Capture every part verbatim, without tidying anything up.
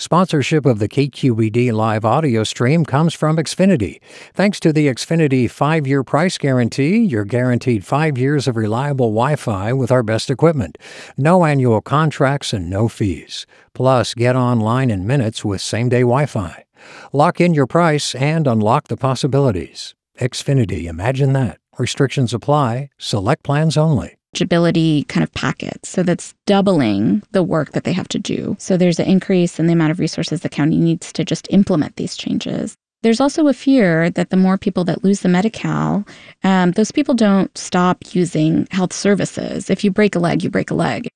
Sponsorship of the K Q E D live audio stream comes from Xfinity. Thanks to the Xfinity five-year price guarantee, you're guaranteed five years of reliable Wi-Fi with our best equipment. No annual contracts and no fees. Plus, get online in minutes with same-day Wi-Fi. Lock in your price and unlock the possibilities. Xfinity, imagine that. Restrictions apply. Select plans only. Eligibility kind of packets. So that's doubling the work that they have to do. So there's an increase in the amount of resources the county needs to just implement these changes. There's also a fear that the more people that lose the Medi-Cal, um, those people don't stop using health services. If you break a leg, you break a leg.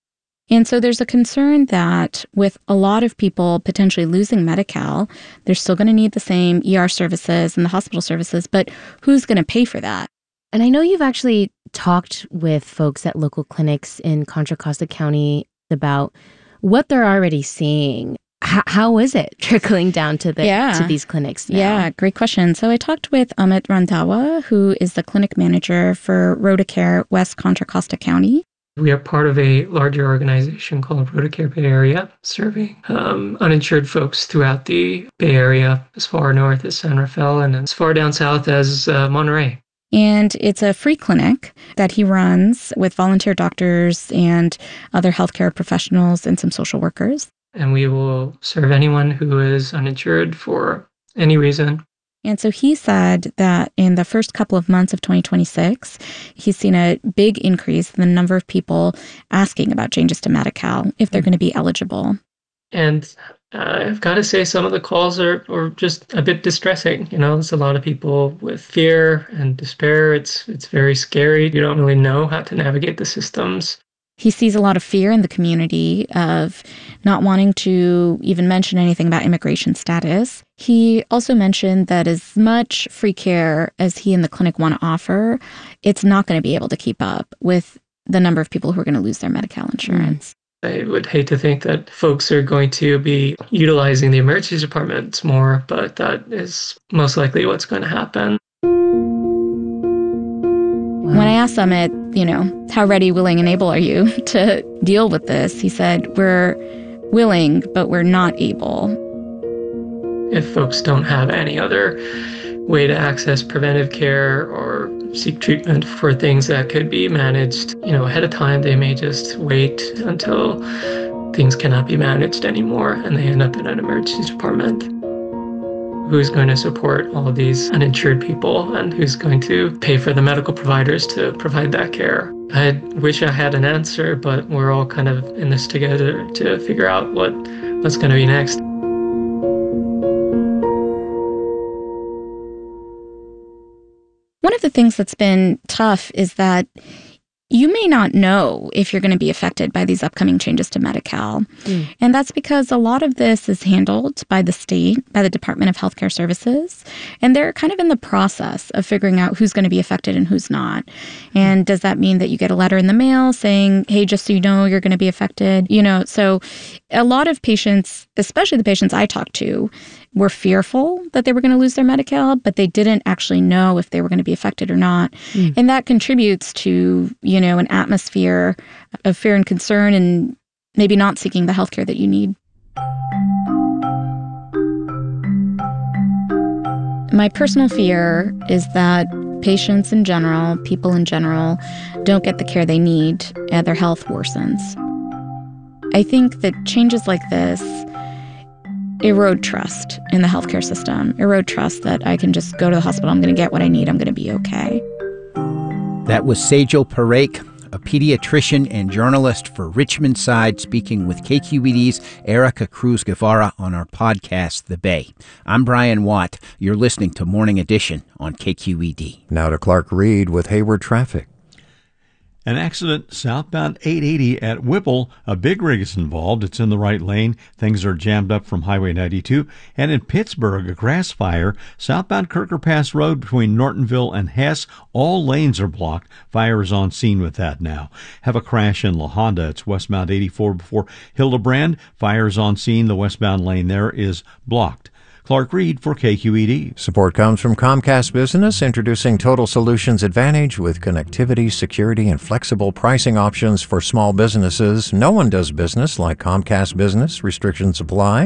And so there's a concern that with a lot of people potentially losing Medi-Cal, they're still going to need the same E R services and the hospital services, but who's going to pay for that? And I know you've actually talked with folks at local clinics in Contra Costa County about what they're already seeing. H- how is it trickling down to the yeah. to these clinics now? Yeah, great question. So I talked with Amit Randhawa, who is the clinic manager for Rotacare West Contra Costa County. We are part of a larger organization called Rotacare Bay Area, serving um, uninsured folks throughout the Bay Area, as far north as San Rafael and as far down south as uh, Monterey. And it's a free clinic that he runs with volunteer doctors and other healthcare professionals and some social workers. And we will serve anyone who is uninsured for any reason. And so he said that in the first couple of months of twenty twenty-six, he's seen a big increase in the number of people asking about changes to Medi-Cal if they're going to be eligible. And uh, I've got to say some of the calls are, are just a bit distressing. You know, there's a lot of people with fear and despair. It's it's very scary. You don't really know how to navigate the systems. He sees a lot of fear in the community of not wanting to even mention anything about immigration status. He also mentioned that as much free care as he and the clinic want to offer, it's not going to be able to keep up with the number of people who are going to lose their Medi-Cal insurance. I would hate to think that folks are going to be utilizing the emergency departments more, but that is most likely what's going to happen. When I asked Summit, you know, how ready, willing, and able are you to deal with this? He said, we're willing, but we're not able. If folks don't have any other way to access preventive care or seek treatment for things that could be managed, you know, ahead of time, they may just wait until things cannot be managed anymore and they end up in an emergency department. Who's going to support all of these uninsured people and who's going to pay for the medical providers to provide that care? I wish I had an answer, but we're all kind of in this together to figure out what, what's going to be next. One of the things that's been tough is that you may not know if you're going to be affected by these upcoming changes to Medi-Cal. Mm. And that's because a lot of this is handled by the state, by the Department of Healthcare Services. And they're kind of in the process of figuring out who's going to be affected and who's not. And does that mean that you get a letter in the mail saying, hey, just so you know, you're going to be affected? You know, so a lot of patients, especially the patients I talked to, were fearful that they were going to lose their Medi-Cal, but they didn't actually know if they were going to be affected or not. Mm. And that contributes to, you know, an atmosphere of fear and concern and maybe not seeking the healthcare that you need. My personal fear is that patients in general, people in general, don't get the care they need and their health worsens. I think that changes like this erode trust in the healthcare system, erode trust that I can just go to the hospital, I'm going to get what I need, I'm going to be okay. That was Sejal Parekh, a pediatrician and journalist for Richmond Side, speaking with K Q E D's Erica Cruz Guevara on our podcast, The Bay. I'm Brian Watt. You're listening to Morning Edition on K Q E D. Now to Clark Reed with Hayward Traffic. An accident southbound eight eighty at Whipple. A big rig is involved. It's in the right lane. Things are jammed up from Highway ninety-two. And in Pittsburgh, a grass fire. Southbound Kirker Pass Road between Nortonville and Hess. All lanes are blocked. Fire is on scene with that now. Have a crash in La Honda. It's westbound eighty-four before Hildebrand. Fire is on scene. The westbound lane there is blocked. Clark Reed for K Q E D. Support comes from Comcast Business, introducing Total Solutions Advantage with connectivity, security, and flexible pricing options for small businesses. No one does business like Comcast Business. Restrictions apply.